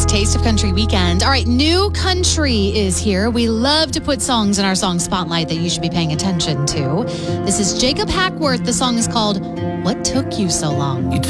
Taste of Country weekend. All right, new country is here. We love to put songs in our song spotlight that you should be paying attention to. This is Jacob Hackworth. The song is called What Took You So Long?